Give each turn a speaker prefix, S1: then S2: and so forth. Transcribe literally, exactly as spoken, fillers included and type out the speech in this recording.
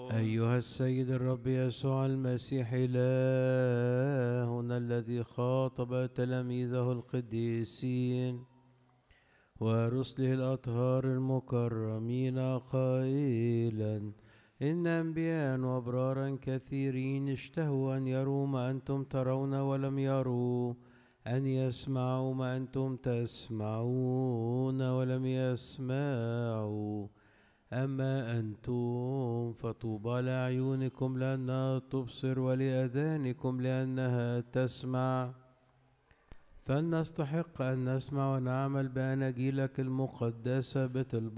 S1: أيها السيد الرب يسوع المسيح إلهنا الذي خاطب تلاميذه القديسين ورسله الأطهار المكرمين قائلا: إن أنبياء وأبرارا كثيرين اشتهوا أن يروا ما أنتم ترون ولم يروا، أن يسمعوا ما أنتم تسمعون ولم يسمعوا. أما أنتم فطوبى لأعينكم لأنها تبصر ولأذانكم لأنها تسمع. فلنستحق أن نسمع ونعمل بأناجيلك المقدسة بطلبات